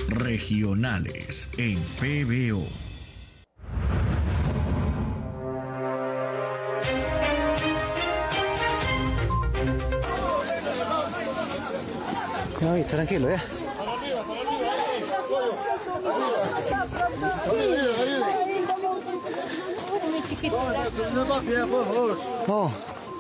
regionales en PBO. No, tranquilo, ya. No.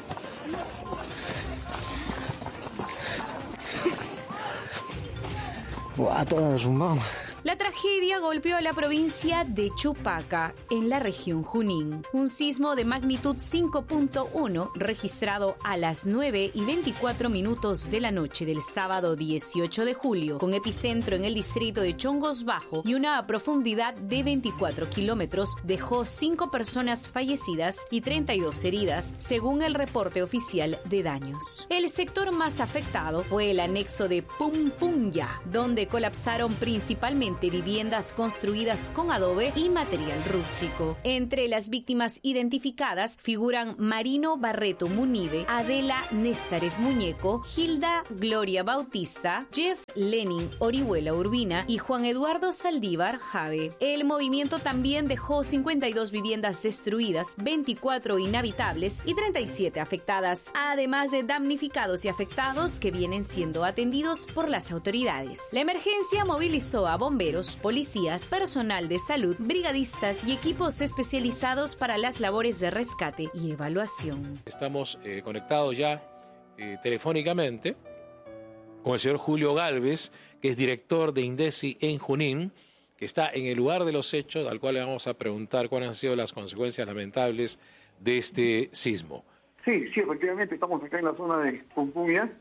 Buah, todo derrumbado. La tragedia golpeó a la provincia de Chupaca, en la región Junín. Un sismo de magnitud 5.1 registrado a las 9:24 de la noche del sábado 18 de julio, con epicentro en el distrito de Chongos Bajo y una profundidad de 24 kilómetros, dejó 5 personas fallecidas y 32 heridas, según el reporte oficial de daños. El sector más afectado fue el anexo de Pumpunya, donde colapsaron principalmente viviendas construidas con adobe y material rústico. Entre las víctimas identificadas figuran Marino Barreto Munive, Adela Nézares Muñeco, Hilda Gloria Bautista, Jeff Lenin Orihuela Urbina y Juan Eduardo Saldívar Jave. El movimiento también dejó 52 viviendas destruidas, 24 inhabitables y 37 afectadas, además de damnificados y afectados que vienen siendo atendidos por las autoridades. La emergencia movilizó a bomberos, policías, personal de salud, brigadistas y equipos especializados para las labores de rescate y evaluación. Estamos conectados ya telefónicamente con el señor Julio Gálvez, que es director de INDECI en Junín, que está en el lugar de los hechos, al cual le vamos a preguntar cuáles han sido las consecuencias lamentables de este sismo. Sí, efectivamente, estamos acá en la zona de Pumpunya.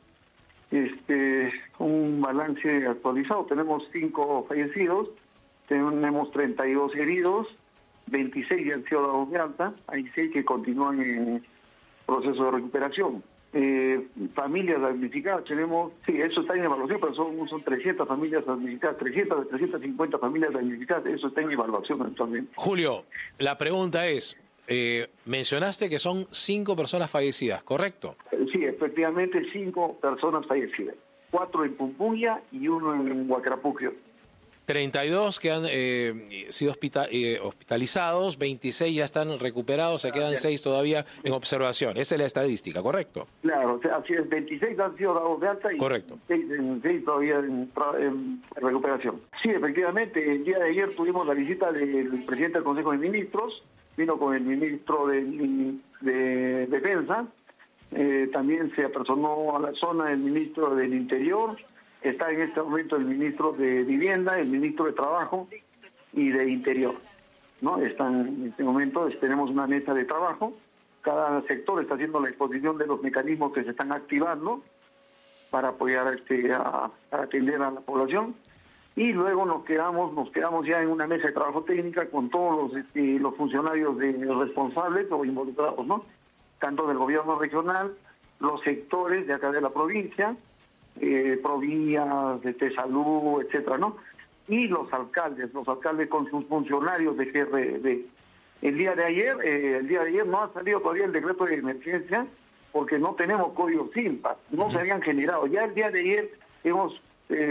Un balance actualizado, tenemos 5 fallecidos, tenemos 32 heridos, 26 ya han sido dados de alta, hay 6 que continúan en proceso de recuperación. Familias damnificadas, tenemos, sí, eso está en evaluación, pero son 300 familias damnificadas, 350 familias damnificadas, eso está en evaluación actualmente. Julio, la pregunta es, mencionaste que son 5 personas fallecidas, ¿correcto? Sí, efectivamente 5 personas fallecidas, 4 en Pumpunya y 1 en Huacrapuquio. 32 que han sido hospitalizados, 26 ya están recuperados, se quedan 6 todavía en observación. Esa es la estadística, ¿correcto? Claro, así es, 26 han sido dados de alta y correcto. 6 todavía en recuperación. Sí, efectivamente, el día de ayer tuvimos la visita del presidente del Consejo de Ministros, vino con el ministro de Defensa, también se apersonó a la zona el ministro del Interior, está en este momento el ministro de Vivienda, el ministro de Trabajo y de Interior, ¿no? Están en este momento, tenemos una mesa de trabajo, cada sector está haciendo la exposición de los mecanismos que se están activando para apoyar a atender a la población, y luego nos quedamos ya en una mesa de trabajo técnica con todos los funcionarios responsables o involucrados, ¿no? Tanto del gobierno regional, los sectores de acá de la provincia, provías, salud, etcétera, ¿no? Y los alcaldes con sus funcionarios de GRD. El día de ayer no ha salido todavía el decreto de emergencia porque no tenemos código SINPA, no se habían generado. Ya el día de ayer hemos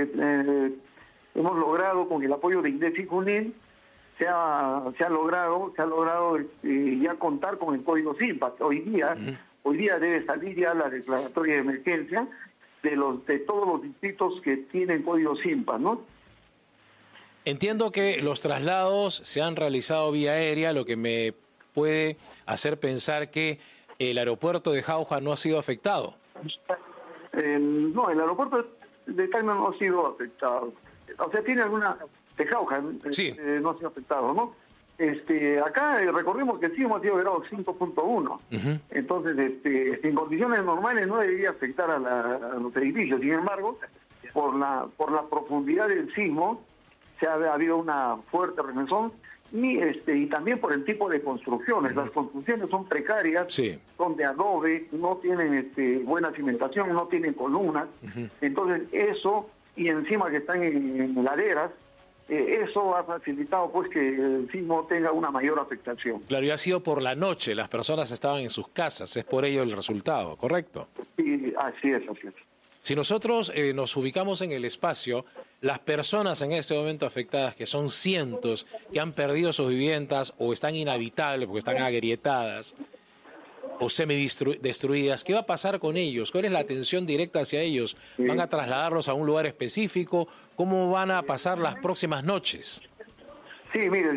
logrado, con el apoyo de INDECI Junín, se ha logrado ya contar con el código SINPA. Hoy día debe salir ya la declaratoria de emergencia de todos los distritos que tienen código SINPA, ¿no? Entiendo que los traslados se han realizado vía aérea, lo que me puede hacer pensar que el aeropuerto de Jauja no ha sido afectado. No, el aeropuerto de Tacna no ha sido afectado. O sea, tiene alguna... de Jauja, sí. No ha sido afectado, ¿no? Acá recordemos que sí hemos sido grado 5.1. Entonces, en condiciones normales no debería afectar a los edificios. Sin embargo, por la profundidad del sismo, ha habido una fuerte remesón y también por el tipo de construcciones. Las construcciones son precarias, sí, son de adobe, no tienen buena cimentación, no tienen columnas. Entonces, eso, y encima que están en laderas, eso ha facilitado pues que el sismo tenga una mayor afectación. Claro, y ha sido por la noche, las personas estaban en sus casas, es por ello el resultado, ¿correcto? Sí, así es. Si nosotros nos ubicamos en el espacio, las personas en este momento afectadas, que son cientos, que han perdido sus viviendas o están inhabitables porque están agrietadas o semidestruidas, ¿qué va a pasar con ellos? ¿Cuál es la atención directa hacia ellos? ¿Van a trasladarlos a un lugar específico? ¿Cómo van a pasar las próximas noches? Sí, mire,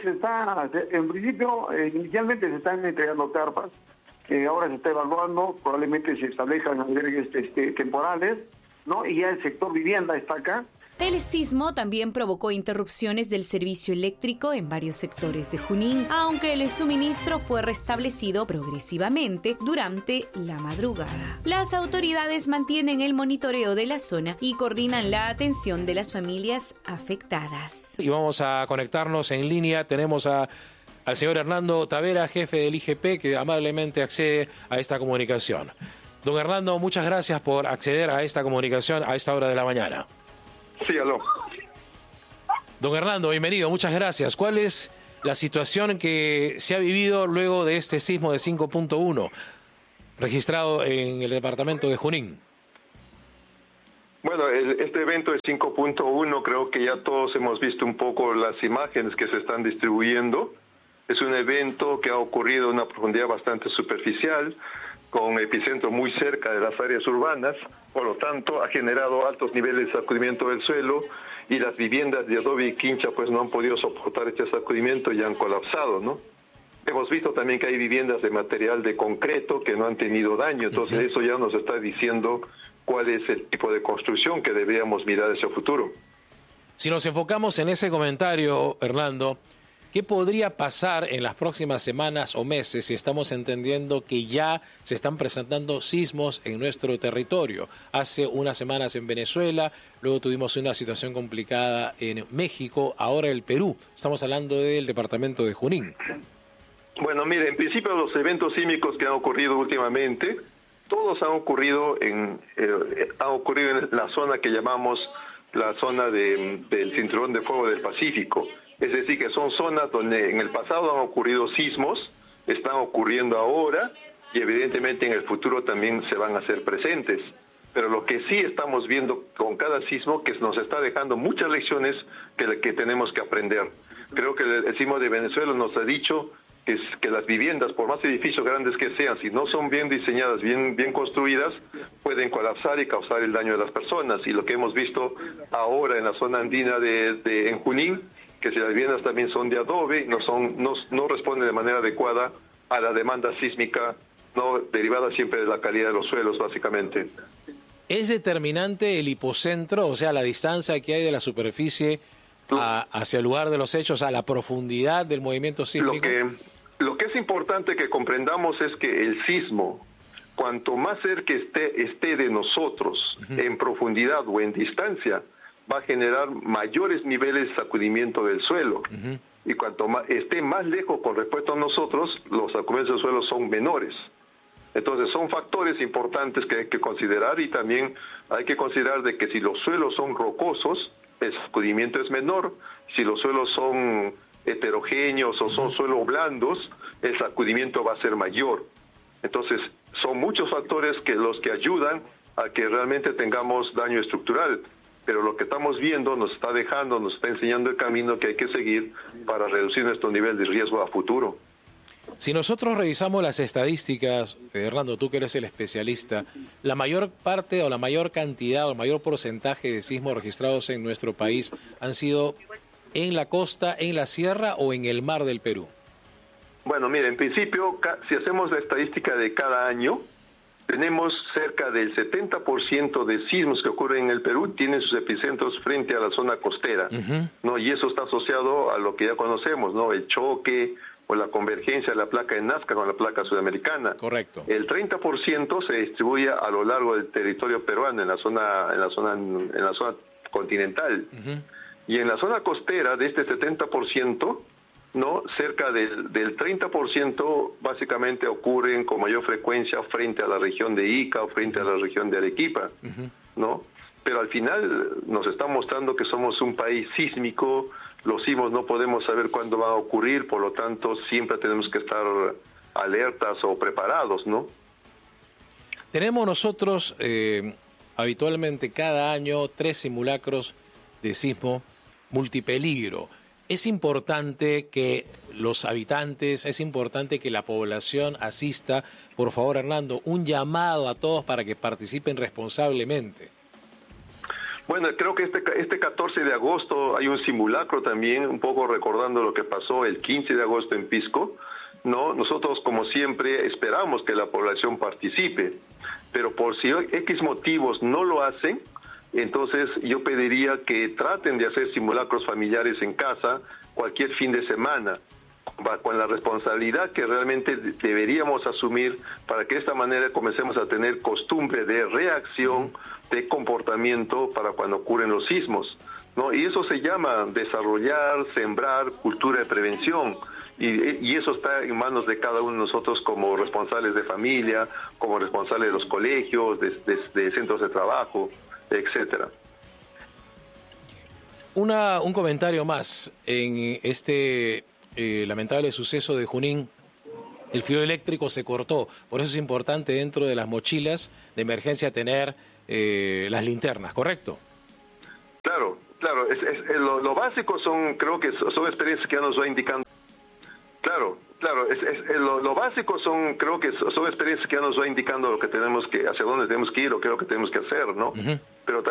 en principio, inicialmente se están entregando carpas, ahora se está evaluando, probablemente se establezcan albergues temporales, ¿no? Y ya el sector vivienda está acá. El sismo también provocó interrupciones del servicio eléctrico en varios sectores de Junín, aunque el suministro fue restablecido progresivamente durante la madrugada. Las autoridades mantienen el monitoreo de la zona y coordinan la atención de las familias afectadas. Y vamos a conectarnos en línea. Tenemos al señor Hernando Tavera, jefe del IGP, que amablemente accede a esta comunicación. Don Hernando, muchas gracias por acceder a esta comunicación a esta hora de la mañana. Sí, aló. Don Hernando, bienvenido, muchas gracias. ¿Cuál es la situación que se ha vivido luego de este sismo de 5.1 registrado en el departamento de Junín? Bueno, este evento de 5.1 creo que ya todos hemos visto un poco las imágenes que se están distribuyendo. Es un evento que ha ocurrido a una profundidad bastante superficial, con epicentro muy cerca de las áreas urbanas, por lo tanto ha generado altos niveles de sacudimiento del suelo y las viviendas de adobe y quincha pues no han podido soportar este sacudimiento y han colapsado, ¿no? Hemos visto también que hay viviendas de material de concreto que no han tenido daño, entonces eso ya nos está diciendo cuál es el tipo de construcción que deberíamos mirar hacia el futuro. Si nos enfocamos en ese comentario, Hernando, ¿qué podría pasar en las próximas semanas o meses si estamos entendiendo que ya se están presentando sismos en nuestro territorio? Hace unas semanas en Venezuela, luego tuvimos una situación complicada en México, ahora el Perú. Estamos hablando del departamento de Junín. Bueno, mire, en principio los eventos sísmicos que han ocurrido últimamente, todos han ocurrido en la zona que llamamos la zona del Cinturón de Fuego del Pacífico. Es decir, que son zonas donde en el pasado han ocurrido sismos, están ocurriendo ahora y evidentemente en el futuro también se van a hacer presentes. Pero lo que sí estamos viendo con cada sismo que nos está dejando muchas lecciones que tenemos que aprender. Creo que el sismo de Venezuela nos ha dicho que las viviendas, por más edificios grandes que sean, si no son bien diseñadas, bien construidas, pueden colapsar y causar el daño de las personas. Y lo que hemos visto ahora en la zona andina en Junín, que si las viviendas también son de adobe, no responden de manera adecuada a la demanda sísmica, no derivada siempre de la calidad de los suelos, básicamente. ¿Es determinante el hipocentro, o sea, la distancia que hay de la superficie hacia el lugar de los hechos, a la profundidad del movimiento sísmico? Lo que es importante que comprendamos es que el sismo, cuanto más cerca esté de nosotros, en profundidad o en distancia, va a generar mayores niveles de sacudimiento del suelo. Y cuanto esté más lejos con respecto a nosotros, los sacudimientos del suelo son menores. Entonces son factores importantes que hay que considerar y también hay que considerar de que si los suelos son rocosos, el sacudimiento es menor. Si los suelos son heterogéneos o son suelos blandos, el sacudimiento va a ser mayor. Entonces son muchos factores los que ayudan a que realmente tengamos daño estructural. Pero lo que estamos viendo nos está enseñando el camino que hay que seguir para reducir nuestro nivel de riesgo a futuro. Si nosotros revisamos las estadísticas, Hernando, tú que eres el especialista, la mayor parte o la mayor cantidad o el mayor porcentaje de sismos registrados en nuestro país han sido en la costa, en la sierra o en el mar del Perú. Bueno, mire, en principio, si hacemos la estadística de cada año, tenemos cerca del 70% de sismos que ocurren en el Perú tienen sus epicentros frente a la zona costera, ¿no? Y eso está asociado a lo que ya conocemos, ¿no? El choque o la convergencia de la placa de Nazca con la placa sudamericana. Correcto. El 30% se distribuye a lo largo del territorio peruano, en la zona continental. Y en la zona costera de este 70%, ¿no? Cerca del 30% básicamente ocurren con mayor frecuencia frente a la región de Ica o frente a la región de Arequipa, ¿no? Pero al final nos está mostrando que somos un país sísmico, los sismos no podemos saber cuándo van a ocurrir, por lo tanto siempre tenemos que estar alertas o preparados, ¿no? Tenemos nosotros habitualmente cada año 3 simulacros de sismo multipeligro. Es importante que los habitantes, es importante que la población asista. Por favor, Hernando, un llamado a todos para que participen responsablemente. Bueno, creo que este 14 de agosto hay un simulacro también, un poco recordando lo que pasó el 15 de agosto en Pisco, ¿no? Nosotros, como siempre, esperamos que la población participe, pero por si X motivos no lo hacen, entonces yo pediría que traten de hacer simulacros familiares en casa cualquier fin de semana, con la responsabilidad que realmente deberíamos asumir para que de esta manera comencemos a tener costumbre de reacción, de comportamiento para cuando ocurren los sismos, ¿no? Y eso se llama desarrollar, sembrar cultura de prevención. Y eso está en manos de cada uno de nosotros como responsables de familia, como responsables de los colegios, de centros de trabajo, etcétera. Un comentario más. En este lamentable suceso de Junín, el fluido eléctrico se cortó. Por eso es importante dentro de las mochilas de emergencia tener las linternas, ¿correcto? Claro. Lo básico creo que son experiencias que ya nos va indicando. Lo básico creo que son experiencias que ya nos va indicando lo que tenemos que, hacia dónde tenemos que ir o qué es lo que tenemos que hacer, ¿no? Pero